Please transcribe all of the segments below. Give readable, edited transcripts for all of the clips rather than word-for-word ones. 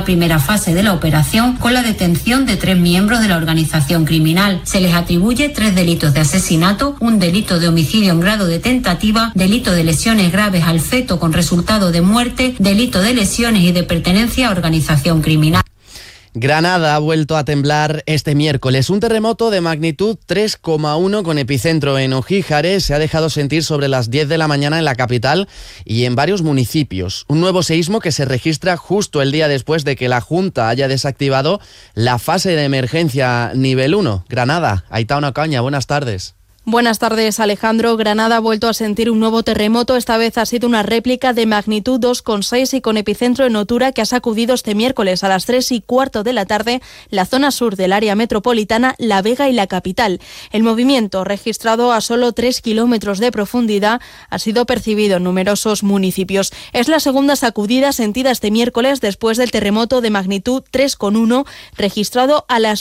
primera fase de la operación con la detención de 3 miembros de la organización criminal. Se les atribuye 3 delitos de asesinato, un delito de homicidio en grado de tentativa, delito de lesiones graves al feto con resultado de muerte, delito de lesiones y de pertenencia a organización criminal. Granada ha vuelto a temblar este miércoles. Un terremoto de magnitud 3,1 con epicentro en Ojíjares se ha dejado sentir sobre las 10 de la mañana en la capital y en varios municipios. Un nuevo seísmo que se registra justo el día después de que la Junta haya desactivado la fase de emergencia nivel 1. Granada, Aitana Ocaña, buenas tardes. Buenas tardes, Alejandro. Granada ha vuelto a sentir un nuevo terremoto. Esta vez ha sido una réplica de magnitud 2,6 y con epicentro en Otura, que ha sacudido este miércoles a las 3:15 de la tarde la zona sur del área metropolitana, La Vega y la capital. El movimiento, registrado a solo 3 kilómetros de profundidad, ha sido percibido en numerosos municipios. Es la segunda sacudida sentida este miércoles después del terremoto de magnitud 3,1 registrado a las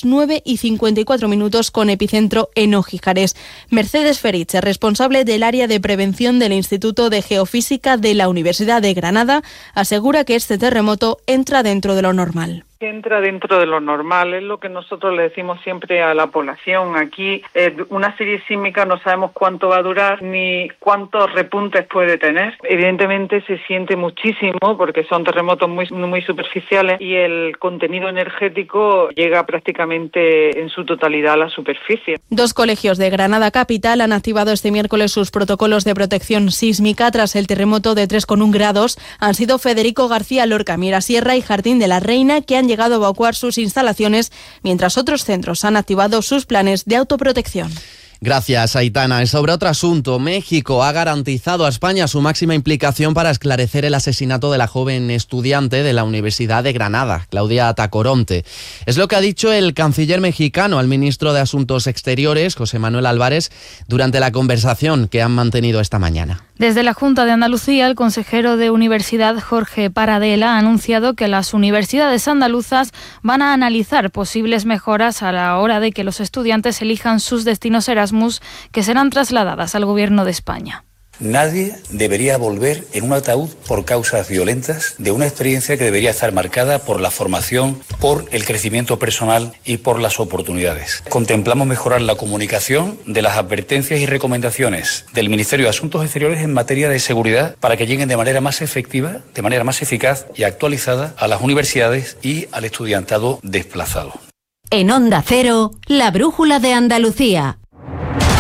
9:54 con epicentro en Ojíjares. Mercedes Feritz, responsable del área de prevención del Instituto de Geofísica de la Universidad de Granada, asegura que este terremoto entra dentro de lo normal. Entra dentro de lo normal, es lo que nosotros le decimos siempre a la población. Aquí una serie sísmica no sabemos cuánto va a durar ni cuántos repuntes puede tener. Evidentemente se siente muchísimo porque son terremotos muy superficiales y el contenido energético llega prácticamente en su totalidad a la superficie. 2 colegios de Granada capital han activado este miércoles sus protocolos de protección sísmica tras el terremoto de 3,1 grados. Han sido Federico García Lorca, Mirasierra y Jardín de la Reina, que han llegado a evacuar sus instalaciones, mientras otros centros han activado sus planes de autoprotección. Gracias, Aitana. Sobre otro asunto, México ha garantizado a España su máxima implicación para esclarecer el asesinato de la joven estudiante de la Universidad de Granada, Claudia Tacoronte. Es lo que ha dicho el canciller mexicano al ministro de Asuntos Exteriores, José Manuel Álvarez, durante la conversación que han mantenido esta mañana. Desde la Junta de Andalucía, el consejero de Universidad, Jorge Paradela, ha anunciado que las universidades andaluzas van a analizar posibles mejoras a la hora de que los estudiantes elijan sus destinos Erasmus, que serán trasladadas al Gobierno de España. Nadie debería volver en un ataúd por causas violentas de una experiencia que debería estar marcada por la formación, por el crecimiento personal y por las oportunidades. Contemplamos mejorar la comunicación de las advertencias y recomendaciones del Ministerio de Asuntos Exteriores en materia de seguridad para que lleguen de manera más efectiva, de manera más eficaz y actualizada a las universidades y al estudiantado desplazado. En Onda Cero, la brújula de Andalucía.